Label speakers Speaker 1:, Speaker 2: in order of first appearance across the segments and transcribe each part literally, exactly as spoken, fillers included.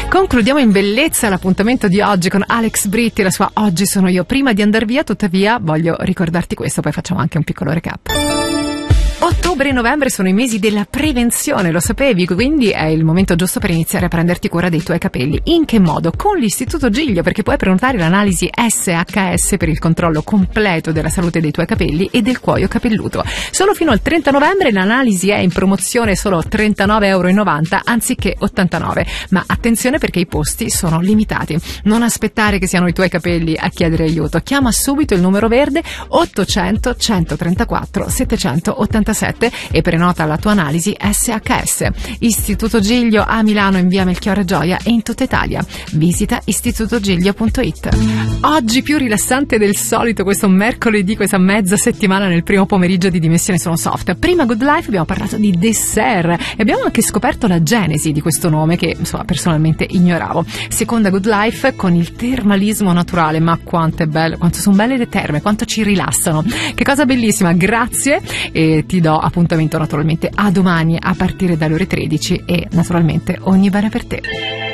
Speaker 1: Concludiamo in bellezza l'appuntamento di oggi con Alex Britti e la sua Oggi sono io. Prima di andare via, tuttavia, voglio ricordarti questo, poi facciamo anche un piccolo recap. Ottobre e novembre sono i mesi della prevenzione, lo sapevi? Quindi è il momento giusto per iniziare a prenderti cura dei tuoi capelli. In che modo? Con l'Istituto Giglio, perché puoi prenotare l'analisi S H S per il controllo completo della salute dei tuoi capelli e del cuoio capelluto. Solo fino al trenta novembre l'analisi è in promozione solo trentanove e novanta euro anziché ottantanove, ma attenzione perché i posti sono limitati. Non aspettare che siano i tuoi capelli a chiedere aiuto. Chiama subito il numero verde ottocento centotrentaquattro settecentottantasette e prenota la tua analisi S H S. Istituto Giglio a Milano in via Melchiorre Gioia e in tutta Italia. Visita istitutogiglio punto it. Oggi più rilassante del solito, questo mercoledì, questa mezza settimana nel primo pomeriggio di Dimensione Sono Soft. Prima Good Life abbiamo parlato di dessert e abbiamo anche scoperto la genesi di questo nome che insomma personalmente ignoravo. Seconda Good Life con il termalismo naturale, ma quanto è bello, quanto sono belle le terme, quanto ci rilassano, che cosa bellissima. Grazie e ti do appuntamento naturalmente a domani a partire dalle ore tredici e naturalmente ogni bene per te.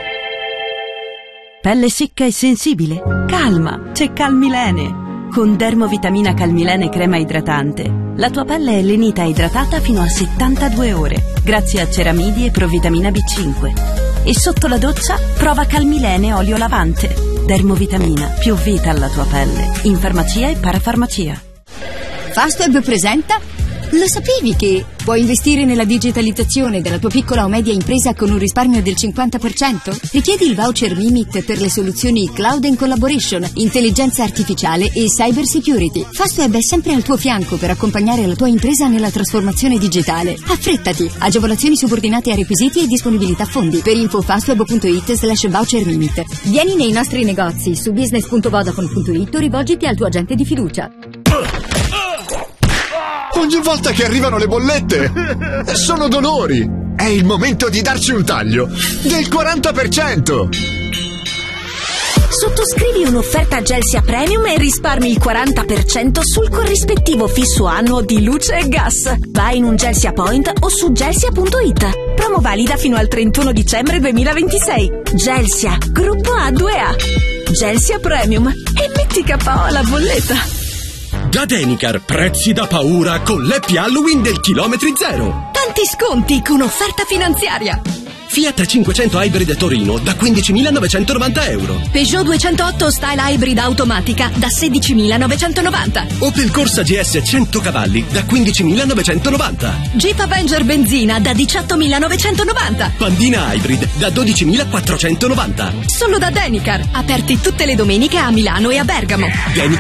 Speaker 2: Pelle secca e sensibile? Calma, c'è Calmilene. Con Dermovitamina Calmilene crema idratante, la tua pelle è lenita e idratata fino a settantadue ore, grazie a ceramidi e provitamina B cinque. E sotto la doccia, prova Calmilene olio lavante. Dermovitamina, più vita alla tua pelle. In farmacia e parafarmacia.
Speaker 3: Fastweb presenta... Lo sapevi che puoi investire nella digitalizzazione della tua piccola o media impresa con un risparmio del cinquanta per cento? Richiedi il voucher Mimit per le soluzioni Cloud and Collaboration, intelligenza artificiale e cyber security. Fastweb è sempre al tuo fianco per accompagnare la tua impresa nella trasformazione digitale. Affrettati! Agevolazioni subordinate a requisiti e disponibilità fondi. Per info fastweb punto it slash voucher Mimit. Vieni nei nostri negozi su business punto vodafone punto it o rivolgiti al tuo agente di fiducia.
Speaker 4: Ogni volta che arrivano le bollette sono dolori. È il momento di darci un taglio del quaranta per cento.
Speaker 5: Sottoscrivi un'offerta Gelsia Premium e risparmi il quaranta per cento sul corrispettivo fisso annuo di luce e gas. Vai in un Gelsia Point o su gelsia punto it. Promo valida fino al trentuno dicembre duemilaventisei. Gelsia, gruppo A due A. Gelsia Premium. E metti K O alla bolletta.
Speaker 6: Da Denicar, prezzi da paura con l'Happy Halloween del chilometri zero.
Speaker 5: Tanti sconti con offerta finanziaria.
Speaker 6: Fiat cinquecento Hybrid Torino da quindicimilanovecentonovanta euro.
Speaker 5: Peugeot duecentootto Style Hybrid automatica da sedicimilanovecentonovanta.
Speaker 6: Opel Corsa G S cento cavalli da quindicimilanovecentonovanta.
Speaker 5: Jeep Avenger benzina da diciottomilanovecentonovanta.
Speaker 6: Pandina Hybrid da dodicimilaquattrocentonovanta.
Speaker 5: Solo da Denicar, aperti tutte le domeniche a Milano e a Bergamo.
Speaker 6: Denicar